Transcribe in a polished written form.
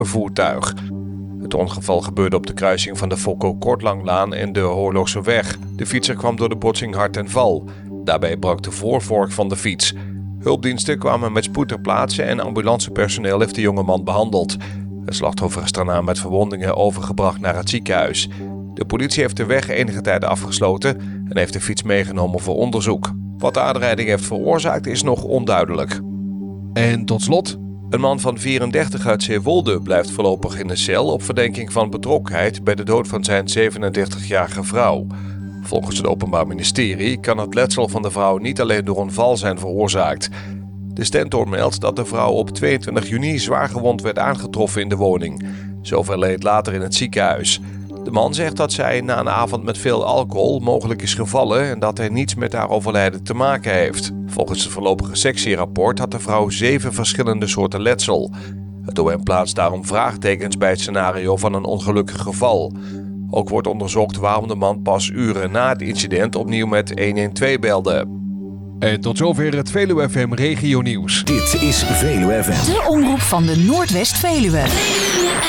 voertuig. Het ongeval gebeurde op de kruising van de Fokko Kortlanglaan en de Horlogseweg. De fietser kwam door de botsing hard ten val. Daarbij brak de voorvork van de fiets. Hulpdiensten kwamen met spoed ter plaatse en ambulancepersoneel heeft de jonge man behandeld. Het slachtoffer is daarna met verwondingen overgebracht naar het ziekenhuis. De politie heeft de weg enige tijd afgesloten en heeft de fiets meegenomen voor onderzoek. Wat de aanrijding heeft veroorzaakt is nog onduidelijk. En tot slot, een man van 34 uit Zeewolde blijft voorlopig in de cel op verdenking van betrokkenheid bij de dood van zijn 37-jarige vrouw. Volgens het Openbaar Ministerie kan het letsel van de vrouw niet alleen door een val zijn veroorzaakt. De Stentor meldt dat de vrouw op 22 juni zwaargewond werd aangetroffen in de woning. Ze overleed later in het ziekenhuis. De man zegt dat zij na een avond met veel alcohol mogelijk is gevallen en dat hij niets met haar overlijden te maken heeft. Volgens het voorlopige sectierapport had de vrouw 7 verschillende soorten letsel. Het OM plaatst daarom vraagtekens bij het scenario van een ongelukkig geval. Ook wordt onderzocht waarom de man pas uren na het incident opnieuw met 112 belde. En tot zover het Veluwe FM Regio Nieuws. Dit is Veluwe FM. De omroep van de Noordwest-Veluwe.